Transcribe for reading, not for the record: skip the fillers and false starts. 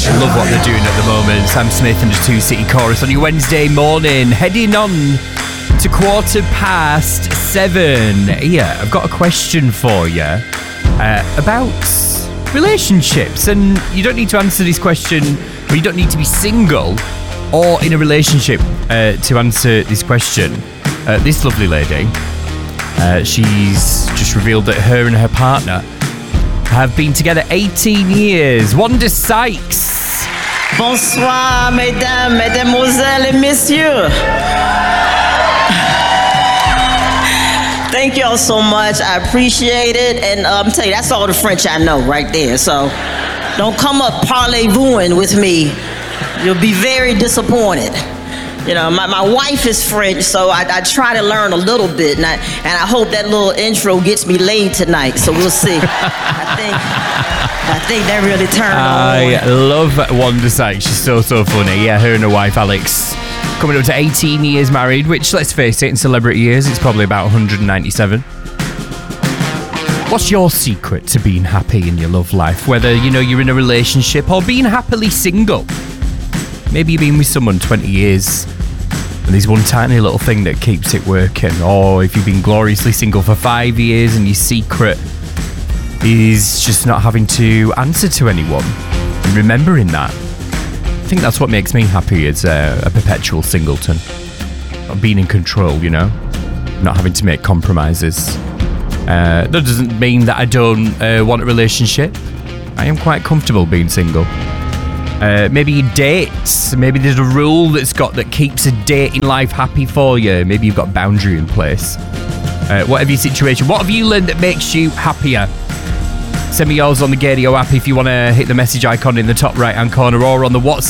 Love what they're doing at the moment. Sam Smith and the Two City Chorus on your Wednesday morning. Heading on to 7:15. Yeah, I've got a question for you about relationships. And you don't need to answer this question, or you don't need to be single or in a relationship to answer this question. This lovely lady, she's just revealed that her and her partner have been together 18 years. Wanda Sykes. Bonsoir, mesdames, mesdemoiselles et messieurs. Thank y'all so much. I appreciate it. And I'm telling you, that's all the French I know right there. So don't come up parlez-vous with me. You'll be very disappointed. You know, my wife is French, so I try to learn a little bit, and I hope that little intro gets me laid tonight. So we'll see. I think that really turned I love Wanda Sykes. She's so funny. Yeah, her and her wife Alex coming up to 18 years married, which, let's face it, in celebrity years, it's probably about 197. What's your secret to being happy in your love life? Whether, you know, you're in a relationship or being happily single. Maybe you've been with someone 20 years and there's one tiny little thing that keeps it working. Or if you've been gloriously single for 5 years and your secret is just not having to answer to anyone and remembering that. I think that's what makes me happy as a perpetual singleton. Not being in control, you know? Not having to make compromises. That doesn't mean that I don't want a relationship. I am quite comfortable being single. Maybe dates. Maybe there's a rule that keeps a dating life happy for you. Maybe you've got a boundary in place. Whatever your situation, what have you learned that makes you happier? Send me yours on the Gadio app if you want to hit the message icon in the top right hand corner, or on the WhatsApp